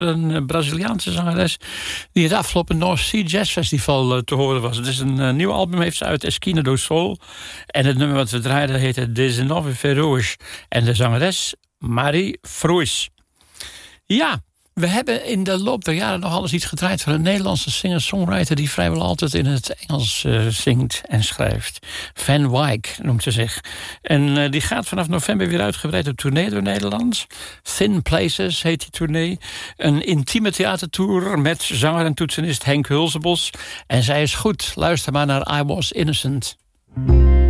Een Braziliaanse zangeres die het afgelopen North Sea Jazz Festival te horen was. Het is een nieuw album, heeft ze uit Esquina do Sol. En het nummer wat we draaiden heette Dezenove Feroz. En de zangeres Marie Frois. Ja, we hebben in de loop der jaren nog alles iets gedraaid van een Nederlandse singer-songwriter die vrijwel altijd in het Engels zingt en schrijft. Van Wyk noemt ze zich. En die gaat vanaf november weer uitgebreid op tournee door Nederland. Thin Places heet die tournee. Een intieme theatertour met zanger en toetsenist Henk Hulsebos. En zij is goed. Luister maar naar I Was Innocent.